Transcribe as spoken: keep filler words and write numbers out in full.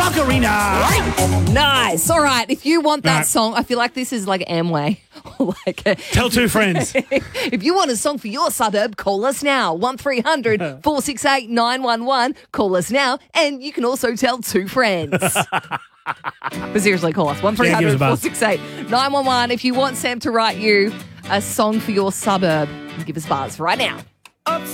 Macarena. Nice. All right. If you want that Right. song, I feel like this is like Amway. like a, Tell two friends. If you want a song for your suburb, call us now. one three hundred four six eight nine one one. Call us now. And you can also tell two friends. But seriously, call us. one three hundred four six eight nine one one. If you want Sam to write you a song for your suburb, give us a buzz right now.